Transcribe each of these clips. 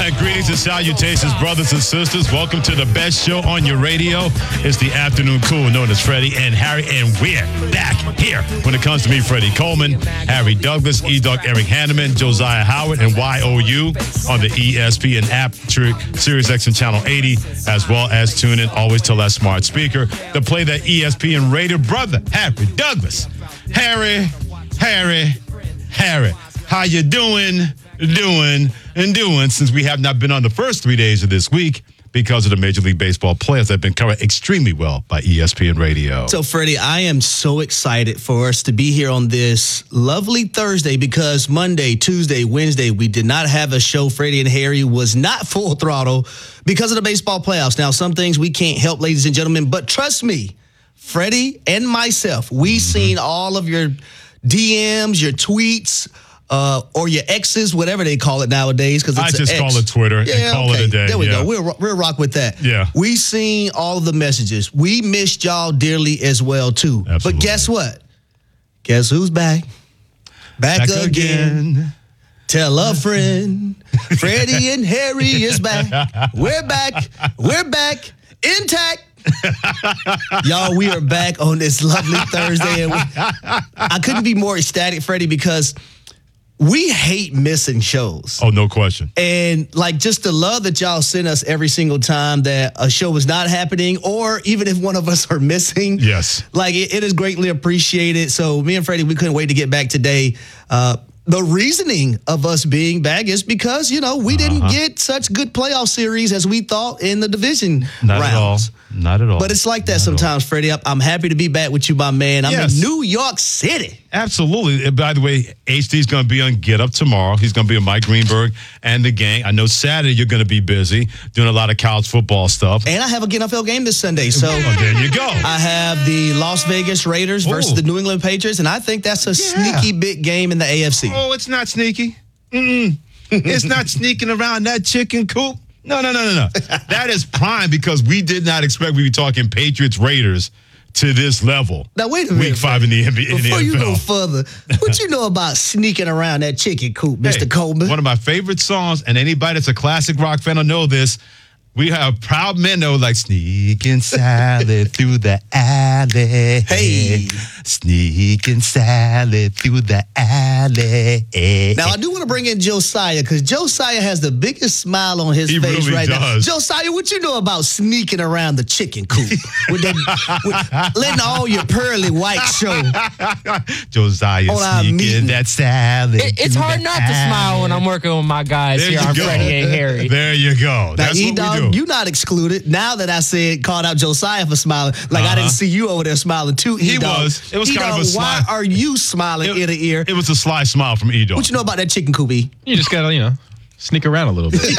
And greetings and salutations, brothers and sisters. Welcome to the best show on your radio. It's the Afternoon Cool, known as Freddie and Harry, and we're back here. When it comes to me, Freddie Coleman, Harry Douglas, E-Dog Eric Hanneman, Josiah Howard, and YOU on the ESPN app, SiriusXM Channel 80, as well as tune in always to that smart speaker to play that ESPN radio. Brother Harry Douglas. Harry. How you doing since we have not been on the first 3 days of this week because of the Major League Baseball playoffs that have been covered extremely well by ESPN Radio. So, Freddie, I am so excited for us to be here on this lovely Thursday because Monday, Tuesday, Wednesday, we did not have a show. Freddie and Harry was not full throttle because of the baseball playoffs. Now, some things we can't help, ladies and gentlemen, but trust me, Freddie and myself, we seen all of your DMs, your tweets, or your X's, whatever they call it nowadays. Because I just call it Twitter and call it a day. There we go. We'll rock with that. Yeah. We seen all of the messages. We missed y'all dearly as well, too. Absolutely. But guess what? Guess who's back? Back again. Tell a friend. Freddie and Harry is back. We're back. We're back. Intact. Y'all, we are back on this lovely Thursday. And I couldn't be more ecstatic, Freddie, because we hate missing shows. Oh, no question. And like just the love that y'all send us every single time that a show is not happening, or even if one of us are missing. Yes. Like it is greatly appreciated. So me and Freddie, we couldn't wait to get back today. The reasoning of us being back is because, we didn't get such good playoff series as we thought in the division rounds. Not at all. But it's like that sometimes, Freddie. I'm happy to be back with you, my man. I'm in New York City. Absolutely. By the way, HD's going to be on Get Up tomorrow. He's going to be with Mike Greenberg and the gang. I know Saturday you're going to be busy doing a lot of college football stuff. And I have a NFL game this Sunday. So there you go. I have the Las Vegas Raiders versus the New England Patriots, and I think that's a sneaky big game in the AFC. Oh, it's not sneaky. It's not sneaking around that chicken coop. No. That is prime because we did not expect we'd be talking Patriots-Raiders to this level. Now, wait a minute. Week 5 in the NBA. Before you go further, what you know about sneaking around that chicken coop, Mr. Coleman? One of my favorite songs, and anybody that's a classic rock fan will know this. We have Proud Men, though, like sneaking salad through the alley. Hey. Sneaking salad through the alley. Now, I do want to bring in Josiah because Josiah has the biggest smile on his face really right now. does. Josiah, what you know about sneaking around the chicken coop? with letting all your pearly whites show. Josiah sneaking that salad. It's hard not to smile when I'm working with my guys here on Freddie and Harry. There you go. That's what we do. You not excluded. Now that I called out Josiah for smiling, I didn't see you over there smiling too. He was. It was kind of a why are you smiling ear to ear? It was a sly smile from E-Dog. What you know about that chicken coop? You just gotta, sneak around a little bit.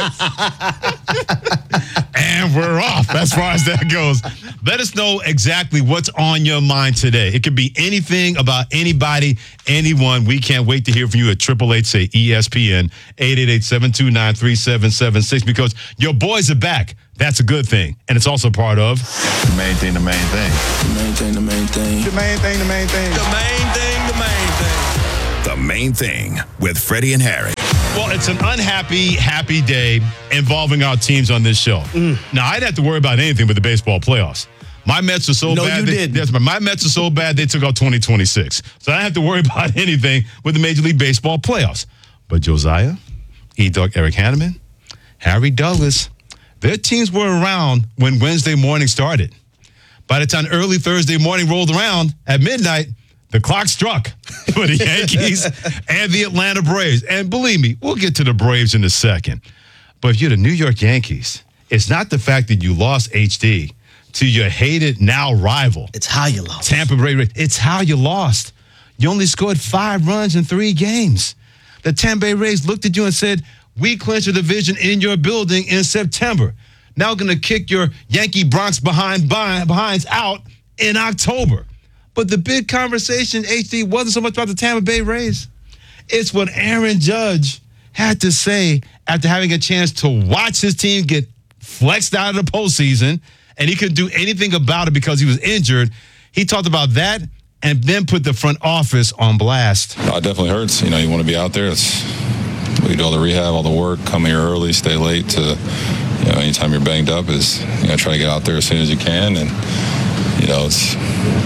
And we're off as far as that goes. Let us know exactly what's on your mind today. It could be anything about anybody, anyone. We can't wait to hear from you at 888-SAY-ESPN, 888-729-3776, because your boys are back. That's a good thing. And it's also part of the main thing. The main thing. The main thing. The main thing. The main thing. The main thing. The main thing. The Main Thing with Freddie and Harry. Well, it's an happy day involving our teams on this show. Now, I didn't have to worry about anything with the baseball playoffs. My Mets are so bad. You didn't. My Mets are so bad they took out 2026. So I didn't have to worry about anything with the Major League Baseball playoffs. But Josiah, E-Dog Eric Hanneman, Harry Douglas, their teams were around when Wednesday morning started. By the time early Thursday morning rolled around at midnight, the clock struck for the Yankees and the Atlanta Braves. And believe me, we'll get to the Braves in a second. But if you're the New York Yankees, it's not the fact that you lost HD to your hated now rival. It's how you lost. Tampa Bay Rays. It's how you lost. You only scored 5 runs in 3 games. The Tampa Bay Rays looked at you and said, we clinched a division in your building in September. Now going to kick your Yankee Bronx behinds out in October. But the big conversation, HD, wasn't so much about the Tampa Bay Rays. It's what Aaron Judge had to say after having a chance to watch his team get flexed out of the postseason, and he couldn't do anything about it because he was injured. He talked about that and then put the front office on blast. No, it definitely hurts. You want to be out there. It's we do all the rehab, all the work, come here early, stay late to, anytime you're banged up is, try to get out there as soon as you can. And, it's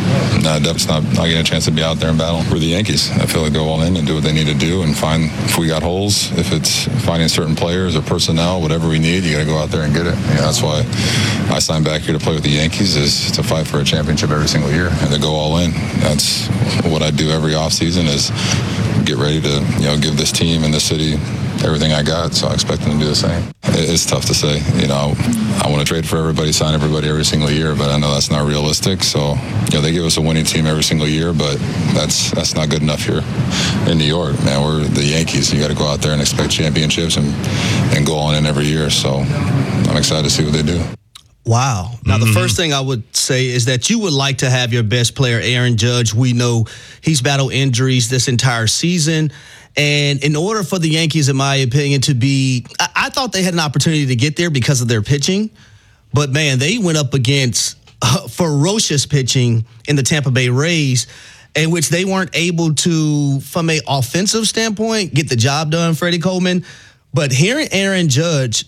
not getting a chance to be out there and battle. We're the Yankees. I feel like go all in and do what they need to do and find if we got holes, if it's finding certain players or personnel, whatever we need, you got to go out there and get it. That's why I signed back here to play with the Yankees, is to fight for a championship every single year and to go all in. That's what I do every offseason, is get ready to, give this team and this city everything I got, so I expect them to do the same. It's tough to say. I want to trade for everybody, sign everybody every single year, but I know that's not realistic. So, they give us a winning team every single year, but that's not good enough here in New York. Man, we're the Yankees. You got to go out there and expect championships and go on in every year. So I'm excited to see what they do. Wow. Now, the first thing I would say is that you would like to have your best player, Aaron Judge. We know he's battled injuries this entire season. And in order for the Yankees, in my opinion, to be, I thought they had an opportunity to get there because of their pitching. But, man, they went up against ferocious pitching in the Tampa Bay Rays, in which they weren't able to, from an offensive standpoint, get the job done, Freddie Coleman. But hearing Aaron Judge,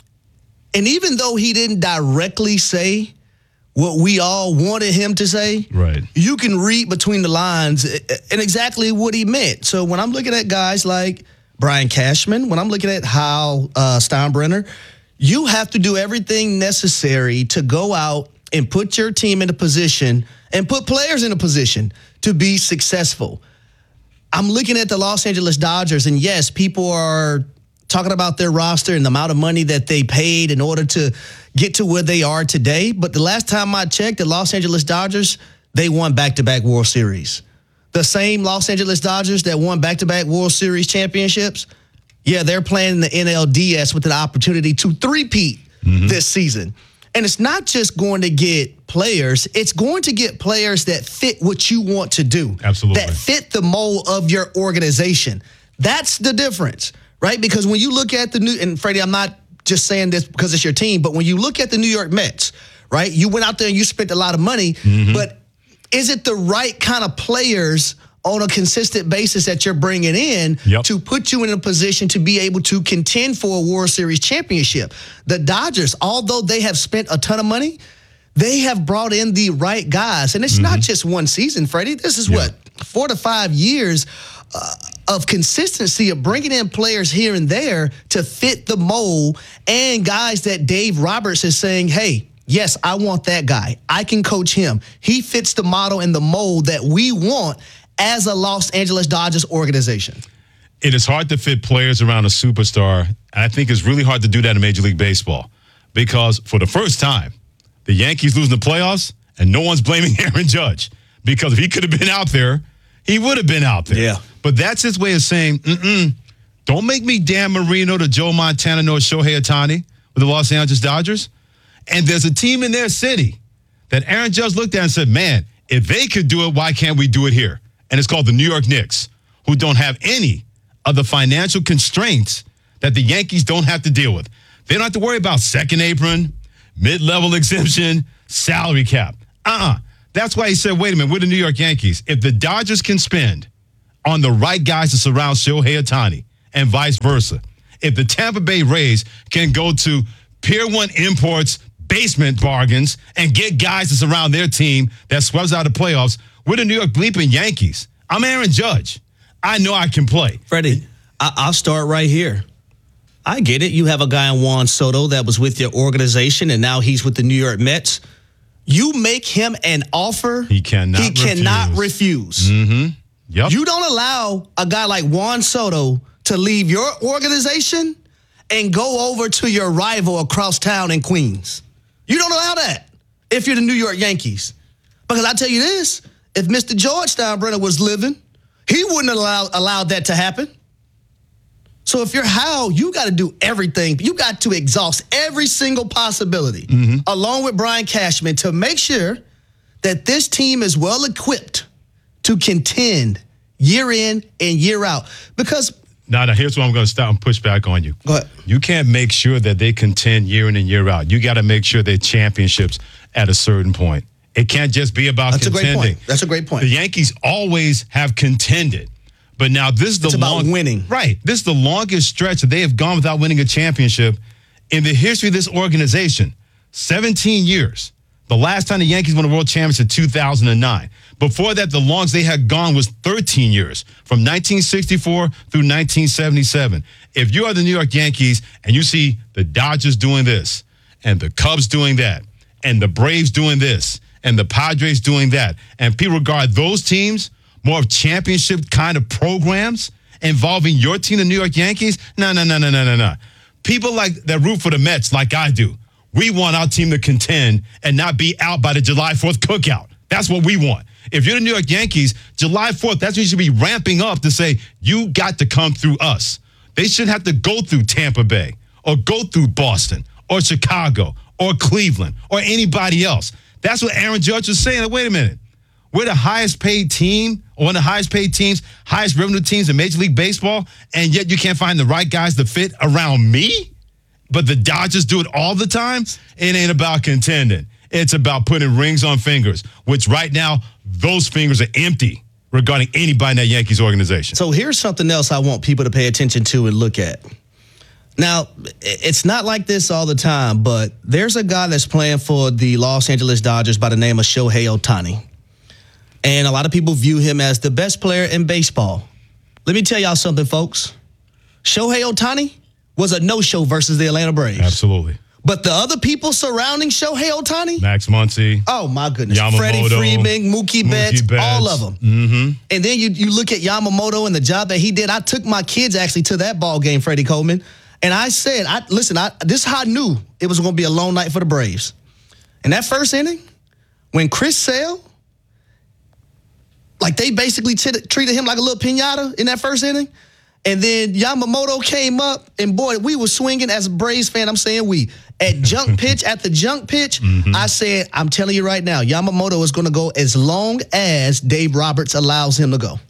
and even though he didn't directly say what we all wanted him to say, right, you can read between the lines and exactly what he meant. So when I'm looking at guys like Brian Cashman, when I'm looking at Hal Steinbrenner, you have to do everything necessary to go out and put your team in a position and put players in a position to be successful. I'm looking at the Los Angeles Dodgers, and yes, people are talking about their roster and the amount of money that they paid in order to get to where they are today. But the last time I checked, the Los Angeles Dodgers, they won back-to-back World Series. The same Los Angeles Dodgers that won back-to-back World Series championships, yeah, they're playing in the NLDS with an opportunity to three-peat this season. And it's not just going to get players, it's going to get players that fit what you want to do. Absolutely. That fit the mold of your organization. That's the difference, right? Because when you look at the new, and Freddie, I'm not just saying this because it's your team, but when you look at the New York Mets, right? You went out there and you spent a lot of money, but is it the right kind of players on a consistent basis that you're bringing in to put you in a position to be able to contend for a World Series championship? The Dodgers, although they have spent a ton of money, they have brought in the right guys. And it's not just one season, Freddie. This is 4 to 5 years of consistency of bringing in players here and there to fit the mold, and guys that Dave Roberts is saying, hey, yes, I want that guy. I can coach him. He fits the model and the mold that we want as a Los Angeles Dodgers organization. It is hard to fit players around a superstar, and I think it's really hard to do that in Major League Baseball, because for the first time, the Yankees losing the playoffs, and no one's blaming Aaron Judge, because if he could have been out there, he would have been out there. Yeah. But that's his way of saying, don't make me Dan Marino to Joe Montana nor Shohei Ohtani with the Los Angeles Dodgers. And there's a team in their city that Aaron Judge looked at and said, man, if they could do it, why can't we do it here? And it's called the New York Knicks, who don't have any of the financial constraints that the Yankees don't have to deal with. They don't have to worry about second apron, mid-level exemption, salary cap. That's why he said, wait a minute, we're the New York Yankees. If the Dodgers can spend on the right guys to surround Shohei Ohtani and vice versa, if the Tampa Bay Rays can go to Pier 1 Imports basement bargains and get guys to surround their team that sweats out the playoffs, we're the New York bleeping Yankees. I'm Aaron Judge. I know I can play. Freddie, I'll start right here. I get it. You have a guy in Juan Soto that was with your organization, and now he's with the New York Mets. You make him an offer, he cannot refuse. Yep. You don't allow a guy like Juan Soto to leave your organization and go over to your rival across town in Queens. You don't allow that if you're the New York Yankees. Because I tell you this, if Mr. George Steinbrenner was living, he wouldn't have allowed that to happen. So if you're Hal, you got to do everything. You got to exhaust every single possibility, along with Brian Cashman, to make sure that this team is well equipped to contend year in and year out. Because now, here's where I'm going to stop and push back on you. Go ahead. You can't make sure that they contend year in and year out. You got to make sure they're championships at a certain point. It can't just be about contending. That's a great point. The Yankees always have contended, But now this is It's about winning. Right. This is the longest stretch that they have gone without winning a championship in the history of this organization. 17 years. The last time the Yankees won a world championship, 2009. Before that, the longest they had gone was 13 years, from 1964 through 1977. If you are the New York Yankees and you see the Dodgers doing this, and the Cubs doing that, and the Braves doing this, and the Padres doing that, and people regard those teams more of championship kind of programs involving your team, the New York Yankees, no. People like that root for the Mets like I do. We want our team to contend and not be out by the July 4th cookout. That's what we want. If you're the New York Yankees, July 4th, that's when you should be ramping up to say, you got to come through us. They shouldn't have to go through Tampa Bay or go through Boston or Chicago or Cleveland or anybody else. That's what Aaron Judge was saying. Like, wait a minute. We're the highest paid team, or one of the highest paid teams, highest revenue teams in Major League Baseball, and yet you can't find the right guys to fit around me? But the Dodgers do it all the time? It ain't about contending. It's about putting rings on fingers, which right now, those fingers are empty regarding anybody in that Yankees organization. So here's something else I want people to pay attention to and look at. Now, it's not like this all the time, but there's a guy that's playing for the Los Angeles Dodgers by the name of Shohei Ohtani. And a lot of people view him as the best player in baseball. Let me tell y'all something, folks. Shohei Ohtani was a no-show versus the Atlanta Braves. Absolutely. But the other people surrounding Shohei Ohtani, Max Muncy. oh my goodness, Yamamoto, Freddie Freeman, Mookie Betts, all of them. Mm-hmm. And then you look at Yamamoto and the job that he did. I took my kids actually to that ball game, Freddie Coleman, and I said, this is how I knew it was going to be a long night for the Braves. In that first inning, when Chris Sale, like they basically treated him like a little piñata in that first inning. And then Yamamoto came up, and boy, we were swinging as a Braves fan. I'm saying we. At the junk pitch, I said, I'm telling you right now, Yamamoto is going to go as long as Dave Roberts allows him to go.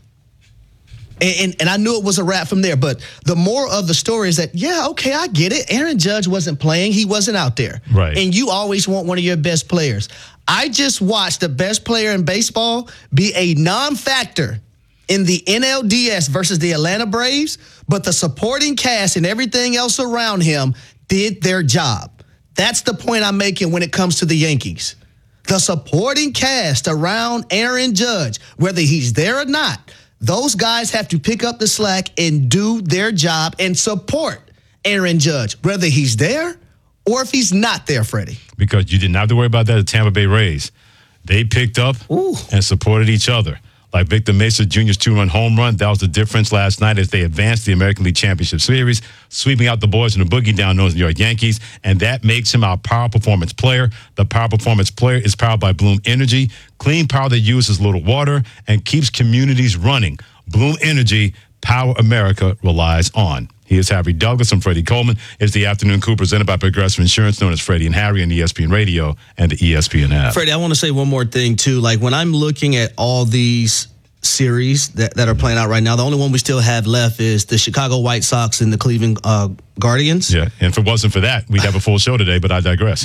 And I knew it was a wrap from there. But the more of the story is that, yeah, okay, I get it. Aaron Judge wasn't playing. He wasn't out there. Right. And you always want one of your best players. I just watched the best player in baseball be a non-factor in the NLDS versus the Atlanta Braves, but the supporting cast and everything else around him did their job. That's the point I'm making when it comes to the Yankees. The supporting cast around Aaron Judge, whether he's there or not, those guys have to pick up the slack and do their job and support Aaron Judge, whether he's there or if he's not there, Freddie. Because you didn't have to worry about that at Tampa Bay Rays. They picked up and supported each other. Like Victor Mesa Jr.'s 2-run home run, that was the difference last night as they advanced the American League Championship Series, sweeping out the boys in the boogie down known as New York Yankees, and that makes him our power performance player. The power performance player is powered by Bloom Energy, clean power that uses little water and keeps communities running. Bloom Energy, power America relies on. He is Harry Douglas. I'm Freddie Coleman. It's the Afternoon Coup presented by Progressive Insurance, known as Freddie and Harry on ESPN Radio and the ESPN app. Freddie, I want to say one more thing, too. Like, when I'm looking at all these series that are playing out right now, the only one we still have left is the Chicago White Sox and the Cleveland Guardians. Yeah, and if it wasn't for that, we'd have a full show today, but I digress.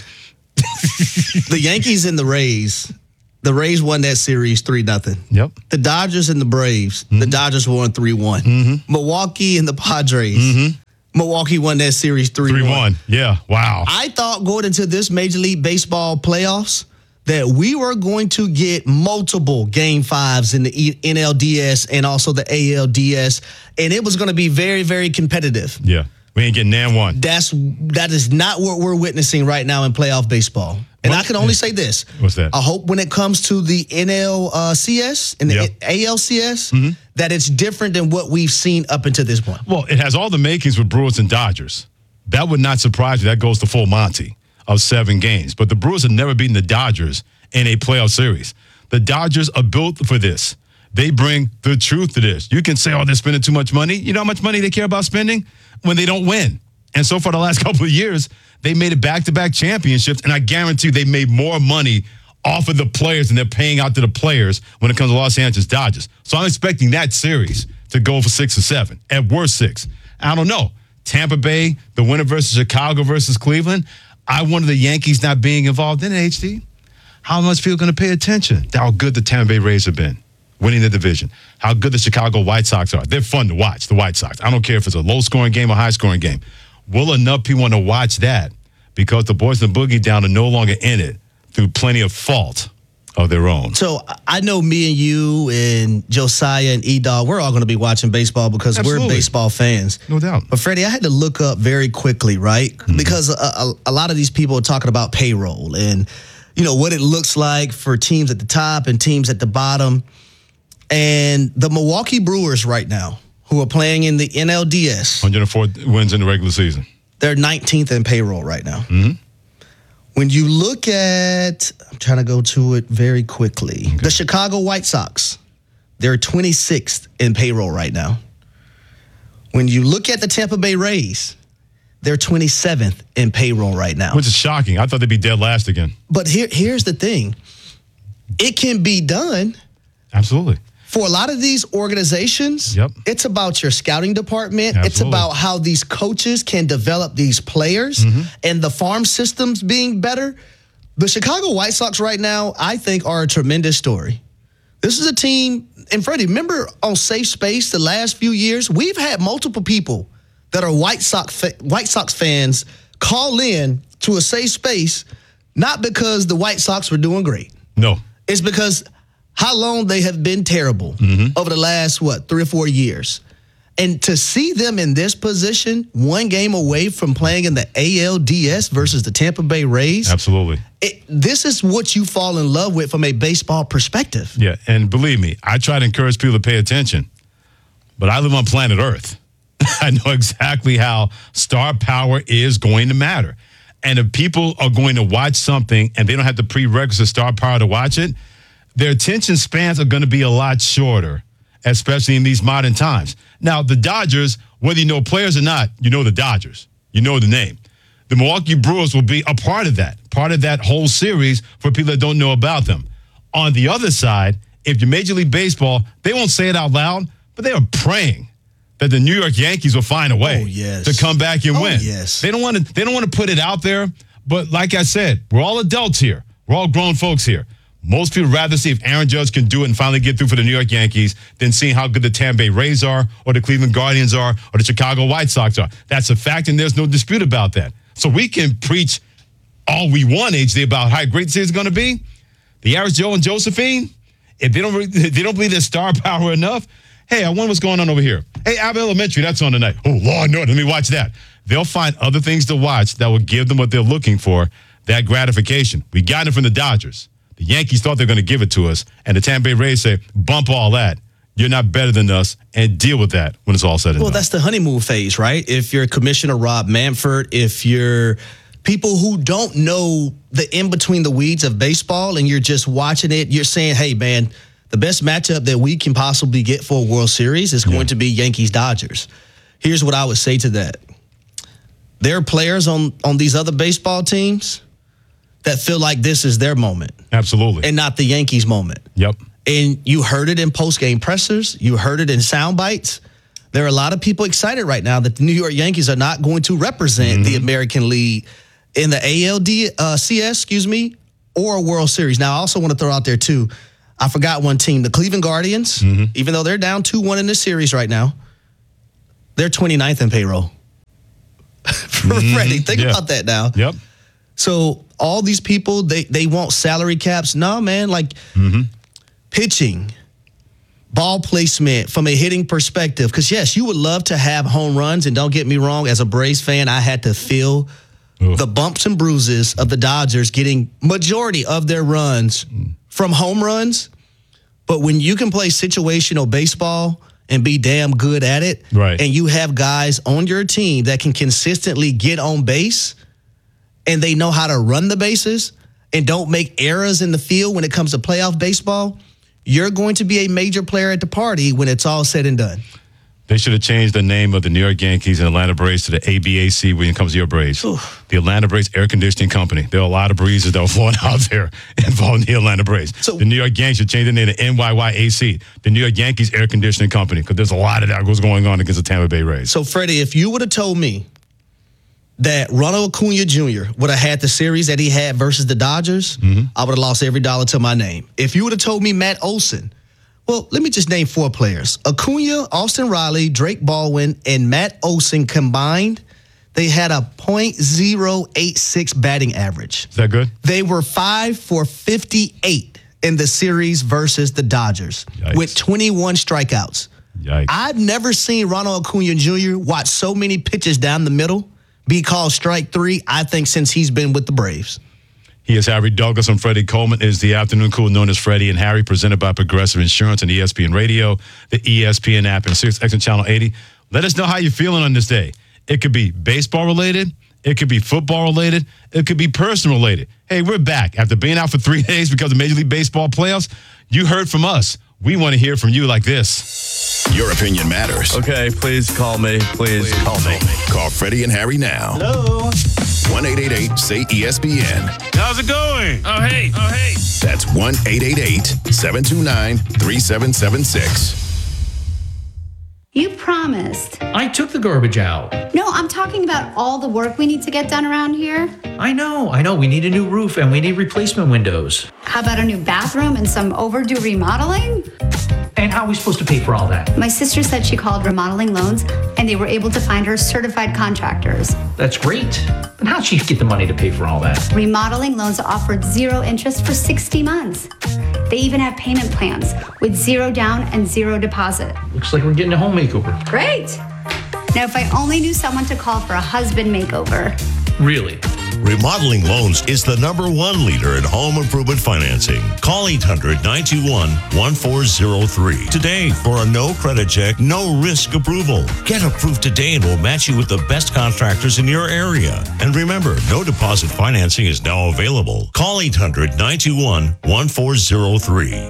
The Yankees and the Rays won that series 3-0. Yep. The Dodgers and the Braves, the Dodgers won 3-1. Milwaukee and the Padres, Milwaukee won that series 3-1. Yeah, wow. I thought going into this Major League Baseball playoffs that we were going to get multiple Game 5s in the NLDS and also the ALDS, and it was going to be very, very competitive. Yeah, we ain't getting nan one. That is not what we're witnessing right now in playoff baseball. And I can only say this. What's that? I hope when it comes to the NLCS and the ALCS, that it's different than what we've seen up until this point. Well, it has all the makings with Brewers and Dodgers. That would not surprise you. That goes to full Monty of 7 games. But the Brewers have never beaten the Dodgers in a playoff series. The Dodgers are built for this. They bring the truth to this. You can say, oh, they're spending too much money. You know how much money they care about spending? When they don't win. And so far the last couple of years, they made it back-to-back championships, and I guarantee you they made more money off of the players than they're paying out to the players when it comes to Los Angeles Dodgers. So I'm expecting that series to go for 6 or 7, at worst 6. I don't know. Tampa Bay, the winner versus Chicago versus Cleveland. I wonder the Yankees not being involved in it, HD. How much people going to pay attention to how good the Tampa Bay Rays have been? winning the division, how good the Chicago White Sox are. They're fun to watch, the White Sox. I don't care if it's a low-scoring game or high-scoring game. Will enough people want to watch that because the boys in the Boogie Down are no longer in it through plenty of fault of their own? So I know me and you and Josiah and E-Dog, we're all going to be watching baseball because Absolutely. we're baseball fans. No doubt. But Freddie, I had to look up very quickly, right? Because a lot of these people are talking about payroll and, what it looks like for teams at the top and teams at the bottom. And the Milwaukee Brewers right now, who are playing in the NLDS, 104 wins in the regular season. they're 19th in payroll right now. When you look at, I'm trying to go to it very quickly. The Chicago White Sox, they're 26th in payroll right now. When you look at the Tampa Bay Rays, they're 27th in payroll right now. Which is shocking. I thought they'd be dead last again. But here's the thing. It can be done. Absolutely. For a lot of these organizations, Yep. it's about your scouting department. It's Absolutely. about how these coaches can develop these players and the farm systems being better. The Chicago White Sox right now, I think, are a tremendous story. This is a team, and Freddie, remember on Safe Space the last few years, we've had multiple people that are White Sox fans call in to a Safe Space, not because the White Sox were doing great. No. It's because how long they have been terrible over the last, 3 or 4 years. And to see them in this position, one game away from playing in the ALDS versus the Tampa Bay Rays, Absolutely. this is what you fall in love with from a baseball perspective. Yeah, and believe me, I try to encourage people to pay attention, but I live on planet Earth. I know exactly how star power is going to matter. And if people are going to watch something and they don't have the prerequisite star power to watch it, their attention spans are going to be a lot shorter, especially in these modern times. Now, the Dodgers, whether you know players or not, you know the Dodgers. You know the name. The Milwaukee Brewers will be a part of that whole series for people that don't know about them. On the other side, if you're Major League Baseball, they won't say it out loud, but they are praying that the New York Yankees will find a way to come back and win. Yes. They don't want to put it out there, but like I said, we're all adults here. We're all grown folks here. Most people rather see if Aaron Judge can do it and finally get through for the New York Yankees than seeing how good the Tampa Bay Rays are or the Cleveland Guardians are or the Chicago White Sox are. That's a fact, and there's no dispute about that. So we can preach all we want, HD, about how great this is going to be. The average Joe and Josephine, if they don't believe there's star power enough, hey, I wonder what's going on over here. Hey, Alba Elementary, that's on tonight. Oh, Lord, no, let me watch that. They'll find other things to watch that will give them what they're looking for, that gratification. We got it from the Dodgers. The Yankees thought they were going to give it to us, and the Tampa Bay Rays say, bump all that. You're not better than us, and deal with that when it's all said and done. Well, that's the honeymoon phase, right? If you're Commissioner Rob Manfred, if you're people who don't know the in-between the weeds of baseball and you're just watching it, you're saying, hey, man, the best matchup that we can possibly get for a World Series is going to be Yankees-Dodgers. Here's what I would say to that. There are players on these other baseball teams that feel like this is their moment. Absolutely. And not the Yankees' moment. Yep. And you heard it in post-game pressers. You heard it in sound bites. There are a lot of people excited right now that the New York Yankees are not going to represent the American League in the ALDS, or a World Series. Now, I also want to throw out there, too, I forgot one team, the Cleveland Guardians, even though they're down 2-1 in this series right now, they're 29th in payroll. Freddie, think about that now. Yep. So all these people, they want salary caps. No, man, pitching, ball placement from a hitting perspective. Because, yes, you would love to have home runs. And don't get me wrong, as a Braves fan, I had to feel the bumps and bruises of the Dodgers getting majority of their runs from home runs. But when you can play situational baseball and be damn good at it, right, and you have guys on your team that can consistently get on base, and they know how to run the bases and don't make errors in the field when it comes to playoff baseball, you're going to be a major player at the party when it's all said and done. They should have changed the name of the New York Yankees and Atlanta Braves to the ABAC when it comes to your Braves. The Atlanta Braves Air Conditioning Company. There are a lot of breezes that were flowing out there involving the Atlanta Braves. So, the New York Yankees should change the name to NYYAC, the New York Yankees Air Conditioning Company, because there's a lot of that was going on against the Tampa Bay Rays. So, Freddie, if you would have told me that Ronald Acuna Jr. would have had the series that he had versus the Dodgers, I would have lost every dollar to my name. If you would have told me Matt Olson Well, let me just name 4 players. Acuna, Austin Riley, Drake Baldwin, and Matt Olson combined, they had a .086 batting average. Is that good? They were 5 for 58 in the series versus the Dodgers with 21 strikeouts. Yikes. I've never seen Ronald Acuna Jr. watch so many pitches down the middle be called strike 3, I think, since he's been with the Braves. He is Harry Douglas, and Freddie Coleman is the afternoon crew known as Freddie and Harry, presented by Progressive Insurance and ESPN Radio, the ESPN app, and SiriusXM Channel 80. Let us know how you're feeling on this day. It could be baseball related. It could be football related. It could be person related. Hey, we're back. After being out for 3 days because of Major League Baseball playoffs, you heard from us. We want to hear from you like this. Your opinion matters. Okay, please call me. Please call me. Call Freddie and Harry now. Hello. 1-888-SAY-ESPN. How's it going? Oh, hey. That's 1-888-729-3776. You promised. I took the garbage out. No, I'm talking about all the work we need to get done around here. I know. We need a new roof and we need replacement windows. How about a new bathroom and some overdue remodeling? And how are we supposed to pay for all that? My sister said she called Remodeling Loans and they were able to find her certified contractors. That's great. But how'd she get the money to pay for all that? Remodeling Loans offered 0 interest for 60 months. They even have payment plans with 0 down and 0 deposit. Looks like we're getting a home makeover. Great. Now, if I only knew someone to call for a husband makeover. Really? Remodeling Loans is the #1 leader in home improvement financing. Call 800-921-1403 today for a no credit check, no risk approval. Get approved today and we'll match you with the best contractors in your area. And remember, no deposit financing is now available. Call 800-921-1403.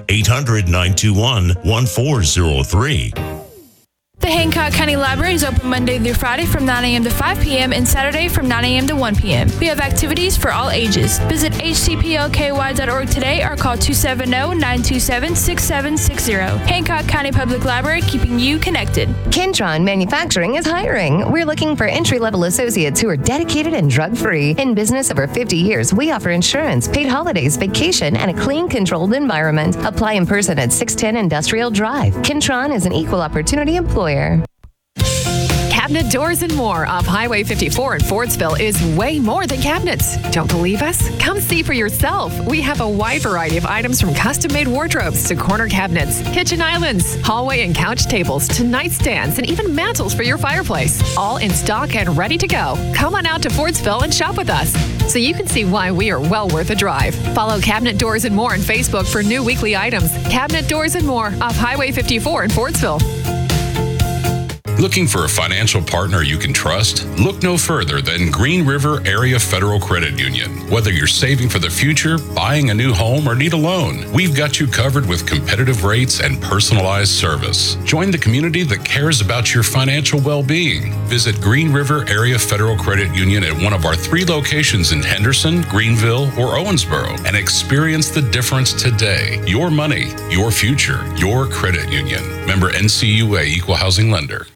800-921-1403. The Hancock County Library is open Monday through Friday from 9 a.m. to 5 p.m. and Saturday from 9 a.m. to 1 p.m. We have activities for all ages. Visit hcplky.org today or call 270-927-6760. Hancock County Public Library, keeping you connected. Kentron Manufacturing is hiring. We're looking for entry-level associates who are dedicated and drug-free. In business over 50 years, we offer insurance, paid holidays, vacation, and a clean, controlled environment. Apply in person at 610 Industrial Drive. Kentron is an equal opportunity employer. Cabinet Doors and More off Highway 54 in Fordsville is way more than cabinets. Don't believe us? Come see for yourself. We have a wide variety of items from custom-made wardrobes to corner cabinets, kitchen islands, hallway and couch tables to nightstands and even mantles for your fireplace. All in stock and ready to go. Come on out to Fordsville and shop with us so you can see why we are well worth a drive. Follow Cabinet Doors and More on Facebook for new weekly items. Cabinet Doors and More off Highway 54 in Fordsville. Looking for a financial partner you can trust? Look no further than Green River Area Federal Credit Union. Whether you're saving for the future, buying a new home, or need a loan, we've got you covered with competitive rates and personalized service. Join the community that cares about your financial well-being. Visit Green River Area Federal Credit Union at one of our 3 locations in Henderson, Greenville, or Owensboro and experience the difference today. Your money, your future, your credit union. Member NCUA Equal Housing Lender.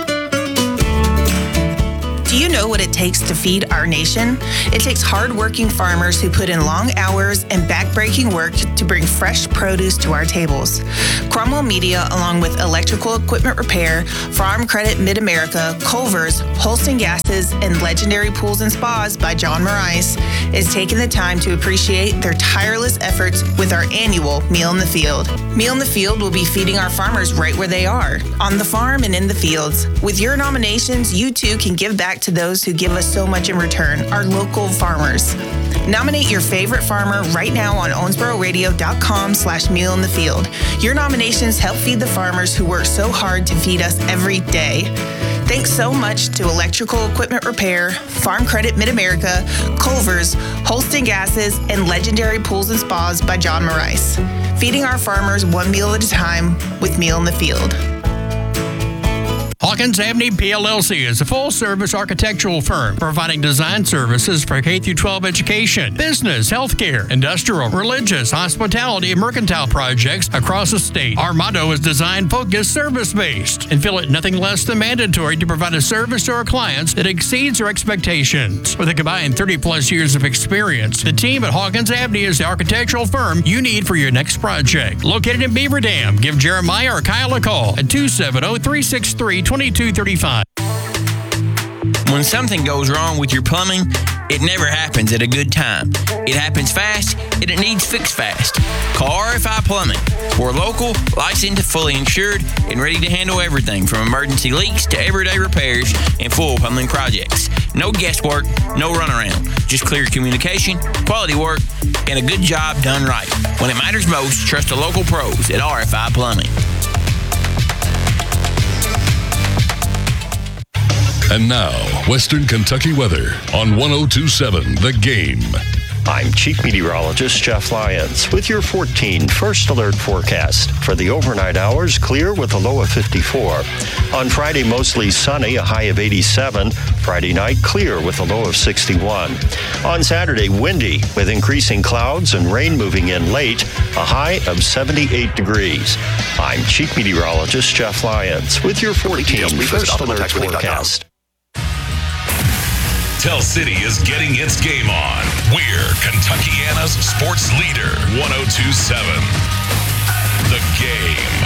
Do you know what it takes to feed our nation? It takes hard-working farmers who put in long hours and back-breaking work to bring fresh produce to our tables. Cromwell Media, along with Electrical Equipment Repair, Farm Credit Mid-America, Culver's, Holston Gases, and Legendary Pools and Spas by John Morais, is taking the time to appreciate their tireless efforts with our annual Meal in the Field. Meal in the Field will be feeding our farmers right where they are, on the farm and in the fields. With your nominations, you too can give back to those who give us so much in return, our local farmers. Nominate your favorite farmer right now on owensbororadio.com/mealinthefield. Your nominations help feed the farmers who work so hard to feed us every day. Thanks so much to Electrical Equipment Repair, Farm Credit Mid-America, Culver's, Holston Gases, and Legendary Pools and Spas by John Morais. Feeding our farmers one meal at a time with Meal in the Field. Hawkins Abney PLLC is a full-service architectural firm providing design services for K-12 education, business, healthcare, industrial, religious, hospitality, and mercantile projects across the state. Our motto is design-focused, service-based, and feel it nothing less than mandatory to provide a service to our clients that exceeds our expectations. With a combined 30-plus years of experience, the team at Hawkins Abney is the architectural firm you need for your next project. Located in Beaver Dam, give Jeremiah or Kyle a call at 270-363-2235. When something goes wrong with your plumbing, it never happens at a good time. It happens fast, and it needs fixed fast. Call RFI Plumbing. We're local, licensed, fully insured, and ready to handle everything from emergency leaks to everyday repairs and full plumbing projects. No guesswork, no runaround. Just clear communication, quality work, and a good job done right. When it matters most, trust the local pros at RFI Plumbing. And now, Western Kentucky weather on 102.7 The Game. I'm Chief Meteorologist Jeff Lyons with your 14 First Alert forecast. For the overnight hours, clear with a low of 54. On Friday, mostly sunny, a high of 87. Friday night, clear with a low of 61. On Saturday, windy with increasing clouds and rain moving in late, a high of 78 degrees. I'm Chief Meteorologist Jeff Lyons with your 14 First Alert forecast. Tell City is getting its game on. We're Kentuckiana's sports leader, 102.7 The Game.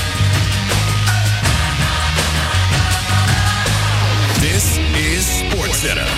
This is SportsCenter.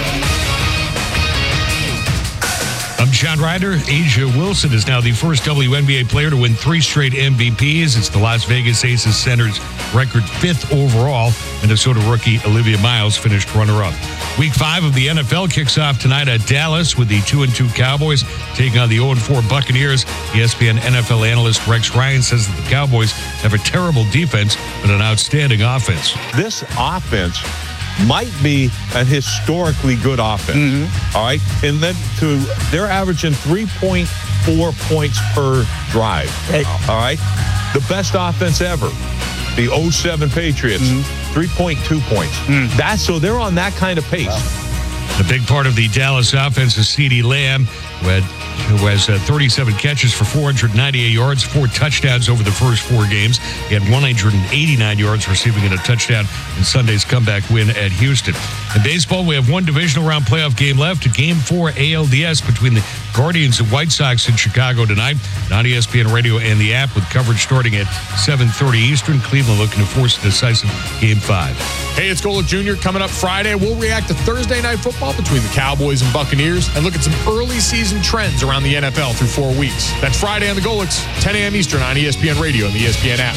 I'm John Ryder. Asia Wilson is now the first WNBA player to win 3 straight MVPs. It's the Las Vegas Aces Center's record 5th overall. Minnesota rookie Olivia Miles finished runner-up. Week 5 of the NFL kicks off tonight at Dallas with the 2-2 Cowboys taking on the 0-4 Buccaneers. ESPN NFL analyst Rex Ryan says that the Cowboys have a terrible defense but an outstanding offense. This offense might be a historically good offense. All right. And then they're averaging 3.4 points per drive. All right. The best offense ever. The 07 Patriots, 3.2 points. So they're on that kind of pace. A big part of the Dallas offense is CeeDee Lamb, who has 37 catches for 498 yards, 4 touchdowns over the first 4 games. He had 189 yards receiving in a touchdown in Sunday's comeback win at Houston. In baseball, we have one divisional round playoff game left, Game 4 ALDS between the Guardians and White Sox in Chicago tonight on ESPN Radio and the app, with coverage starting at 7:30 Eastern. Cleveland looking to force a decisive Game 5. Hey, it's Golic Jr. coming up Friday. We'll react to Thursday Night Football between the Cowboys and Buccaneers and look at some early season trends around the NFL through 4 weeks. That's Friday on the Golics, 10 a.m. Eastern on ESPN Radio and the ESPN app.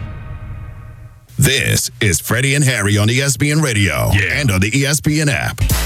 This is Freddie and Harry on ESPN Radio and on the ESPN app.